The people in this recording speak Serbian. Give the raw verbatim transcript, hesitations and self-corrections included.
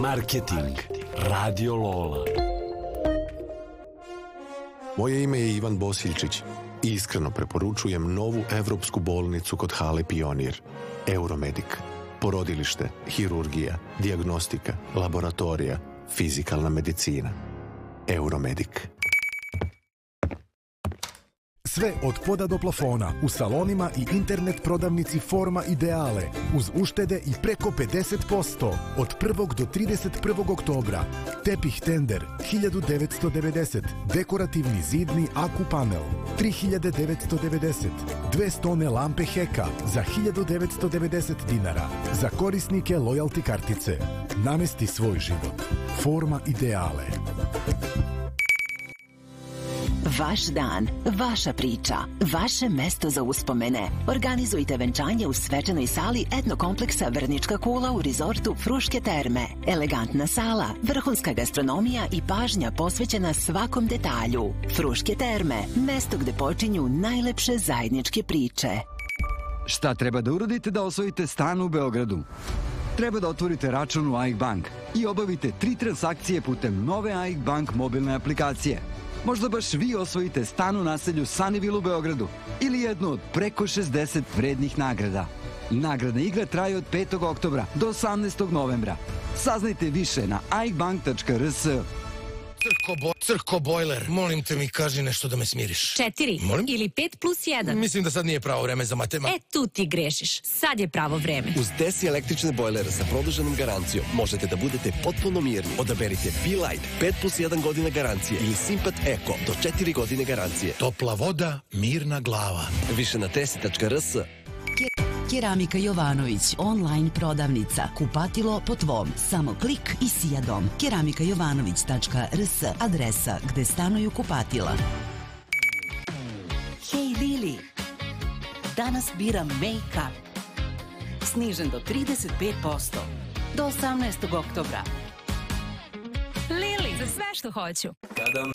Marketing. Radio Lola. Moje ime je Ivan Bosiljčić i iskreno preporučujem novu evropsku bolnicu kod hale Pionir. Euromedik. Porodilište, hirurgija, dijagnostika, laboratorija, fizikalna medicina. Euromedik. Sve od poda do plafona u salonima i internet prodavnici Forma Ideale uz uštede i preko pedeset posto od prvog do trideset prvog oktobra. Tepih tender hiljadu devetsto devedeset, dekorativni zidni aku panel tri hiljade devetsto devedeset, dve stone lampe Heka za hiljadu devetsto devedeset dinara za korisnike lojalty kartice. Namesti svoj život. Forma Ideale. Vaš dan, vaša priča, vaše mesto za uspomene. Organizujte venčanje u svečanoj sali etnokompleksa Vrnička kula u rezortu Fruške terme. Elegantna sala, vrhunska gastronomija i pažnja posvećena svakom detalju. Fruške terme, mesto gde počinju najlepše zajedničke priče. Šta treba da uradite da osvojite stan u Beogradu? Treba da otvorite račun u A I K Bank i obavite tri transakcije putem nove A I K Bank mobilne aplikacije. Možda baš vi osvojite stan u naselju Sunnyville u Beogradu ili jednu od preko šezdeset vrednih nagrada. Nagradna igra traje od petog oktobra do osamnaestog novembra. Saznajte više na a i k bank tačka r s. Crko, bo, crko bojler, molim te mi kaži nešto da me smiriš. Četiri Molim? ili pet plus jedan. Mislim da sad nije pravo vreme za matema. E, tu ti grešiš. Sad je pravo vreme. Uz Desi električne bojlere sa produženom garancijom možete da budete potpuno mirni. Odaberite Be-Light, pet plus jedan godina garancije ili Simpat Eko do četiri godine garancije. Topla voda, mirna glava. Više na desi tačka r s. Keramika Jovanović, online prodavnica. Kupatilo po tvom. Samo klik i sijadom. keramika jovanović tačka r s, adresa gde stanuju kupatila. Hej Lili, danas biram make-up. Snižen do trideset pet posto. Do osamnaestog oktobra. Lili, za sve što hoću. Kada